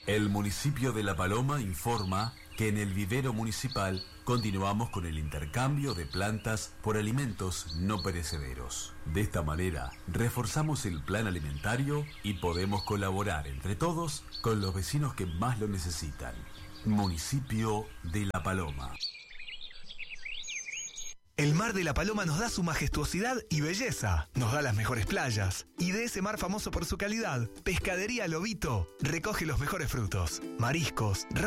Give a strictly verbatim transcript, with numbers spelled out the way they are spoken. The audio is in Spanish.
El municipio de La Paloma informa que en el vivero municipal continuamos con el intercambio de plantas por alimentos no perecederos. De esta manera, reforzamos el plan alimentario y podemos colaborar entre todos con los vecinos que más lo necesitan. Municipio de La Paloma. El mar de La Paloma nos da su majestuosidad y belleza, nos da las mejores playas, y de ese mar famoso por su calidad, Pescadería Lobito recoge los mejores frutos, mariscos,